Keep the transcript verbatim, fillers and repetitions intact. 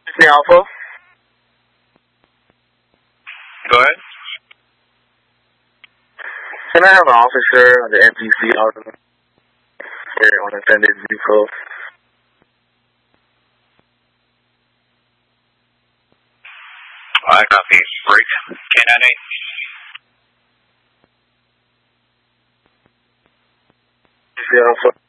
The Alpha. Go ahead. Can I have an officer on the N P C out for unattended vehicle? I copy. Great. K nine eight. The Alpha.